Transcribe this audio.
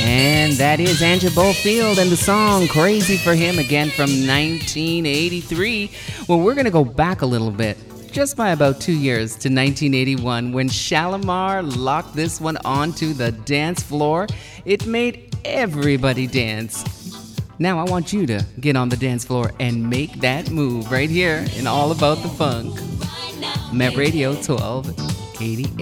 And that is Andrew Bofield and the song Crazy for Him, again from 1983. Well, we're going to go back a little bit, just by about 2 years, to 1981, when Shalimar locked this one onto the dance floor. It made everybody dance. Now I want you to get on the dance floor and make that move right here in All About the Funk. Met Radio 1280.